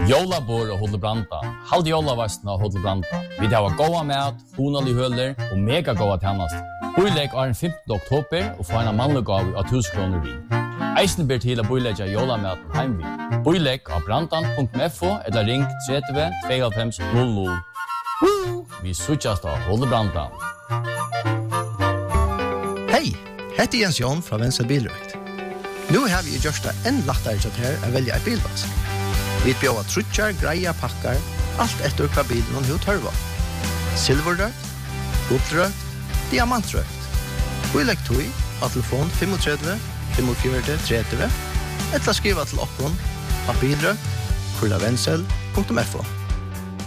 Jólabor og Hotel Branda. Halde jólavasten av Hotel Branda. Vi har goda mat, honalig høler og mega goda tjernast. Boileg er den 15. oktober og få en mannlegav av 1000 kroner vi. Eisen ber til å boilegge jólamaten heimvi. Boileg av brandan.fo eller ring 30 25 00. Vi suttjast av Hotel Branda. Hei, heter Jens Jon fra Venstre Bilrøkt. Nå har vi gjort det enn lettere til her å velge et bilvask. Vi bjør trutjar, greia, pakkar, alt etter hva bilen og hva tørva. Silverrøkt, gullrøkt, diamantrøkt. Vi legger tog av telefon 35 45 30 eller skriva til oppgånd av bilrøkt, kurlavensel.fo.